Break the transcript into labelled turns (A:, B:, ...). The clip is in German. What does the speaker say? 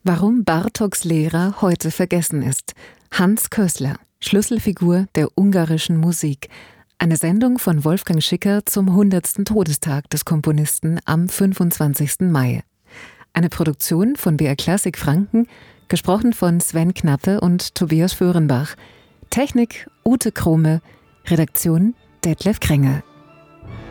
A: Warum Bartoks Lehrer heute vergessen ist. Hans Kößler, Schlüsselfigur der ungarischen Musik. Eine Sendung von Wolfgang Schicker zum 100. Todestag des Komponisten am 25. Mai. Eine Produktion von BR Klassik Franken, gesprochen von Sven Knappe und Tobias Föhrenbach. Technik Ute Krome, Redaktion Detlef Krenge.